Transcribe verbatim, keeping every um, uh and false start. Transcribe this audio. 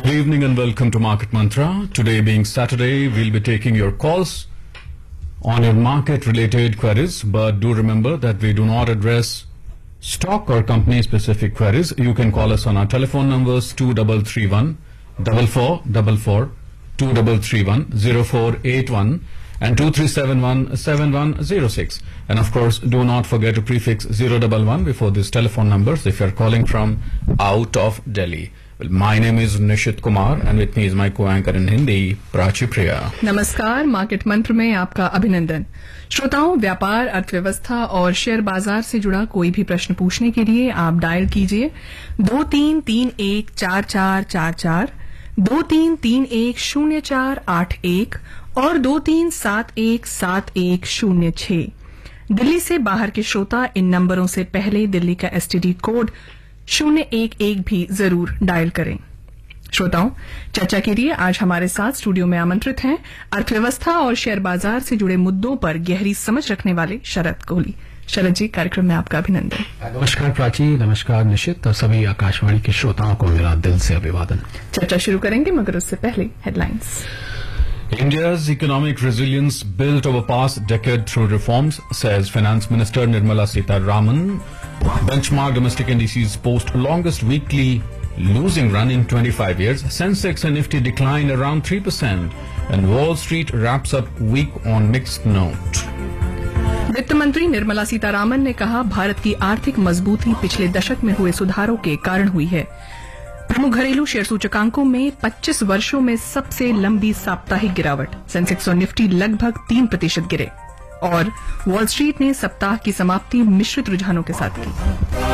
Good evening and welcome to Market Mantra. Today being Saturday, we'll be taking your calls on your market-related queries, but do remember that we do not address stock or company-specific queries. You can call us on our telephone numbers two three three one, four four four four, two three three one, zero four eight one and two three seven one, seven one zero six. And of course, do not forget to prefix zero one one before these telephone numbers if you're calling from out of Delhi. Well, my name is Nishit Kumar and with me is my co-anchor in Hindi, Prachi Priya. नमस्कार, market मंत्र में आपका अभिनंदन। श्रोताओं, व्यापार, अर्थव्यवस्था और share बाजार से जुड़ा कोई भी प्रश्न पूछने के लिए आप डायल कीजिए दो तीन तीन एक चार चार चार चार, दो तीन तीन एक शून्य चार आठ एक और दो तीन सात एक सात एक शून्य छह। दिल्ली से बाहर के श्रोता इन नंबरों से पहले दिल्ली का एसटीडी कोड शून्य एक एक भी जरूर डायल करें। श्रोताओं, चर्चा के लिए आज हमारे साथ स्टूडियो में आमंत्रित हैं अर्थव्यवस्था और शेयर बाजार से जुड़े मुद्दों पर गहरी समझ रखने वाले शरद कोहली। शरद जी, कार्यक्रम में आपका अभिनंदन। नमस्कार प्राची, नमस्कार निशित और सभी आकाशवाणी के श्रोताओं को मेरा दिल से अभिवादन। चर्चा शुरू करेंगे मगर उससे पहले headlines. India's economic resilience built over past decade through reforms, says Finance Minister Nirmala Sitharaman. Benchmark domestic indices post longest weekly losing run in twenty-five years. Sensex and Nifty declined around three percent and Wall Street wraps up week on mixed note. वित्त मंत्री निर्मला सीतारामन ने कहा, भारत की आर्थिक मजबूती पिछले दशक में हुए सुधारों के कारण हुई है। प्रमुख घरेलू शेयर सूचकांकों में पच्चीस वर्षों में सबसे लंबी साप्ताहिक गिरावट। सेंसेक्स और निफ्टी लगभग तीन प्रतिशत गिरे और वॉल स्ट्रीट ने सप्ताह की समाप्ति मिश्रित रुझानों के साथ की।